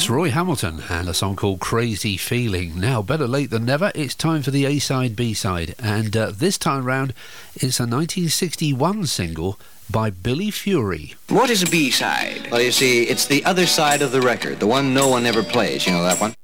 That's Roy Hamilton and a song called Crazy Feeling. Now, better late than never, it's time for the A-side, B-side. And this time round, it's a 1961 single by Billy Fury. What is a B-side? Well, you see, it's the other side of the record, the one no one ever plays. You know that one?